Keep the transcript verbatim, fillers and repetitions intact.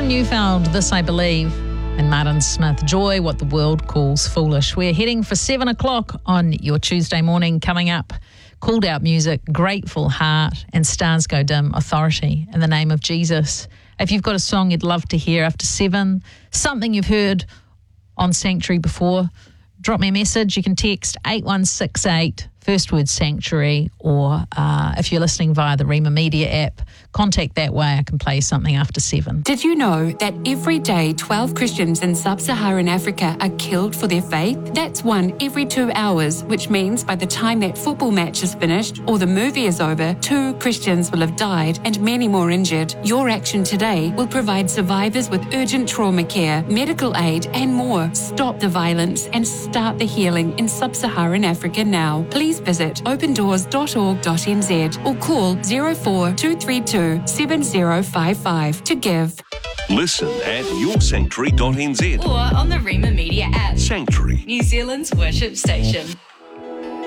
Stephen Newfound, This I Believe, and Martin Smith, Joy, What the World Calls Foolish. We're heading for seven o'clock on your Tuesday morning. Coming up, Called Out Music, Grateful Heart, and Stars Go Dim, Authority in the Name of Jesus. If you've got a song you'd love to hear after seven, something you've heard on Sanctuary before, drop me a message. You can text eight one six eight, first word Sanctuary, or uh, if you're listening via the Rima Media app, contact that way. I can play something after seven. Did you know that every day twelve Christians in sub-Saharan Africa are killed for their faith? That's one every two hours, which means by the time that football match is finished or the movie is over, two Christians will have died and many more injured. Your action today will provide survivors with urgent trauma care, medical aid and more. Stop the violence and start the healing in sub-Saharan Africa now. Please visit open doors dot org dot n z or call zero four two three two seven zero five five to give. Listen at your sanctuary dot n z or on the Rima Media app. Sanctuary, New Zealand's worship station.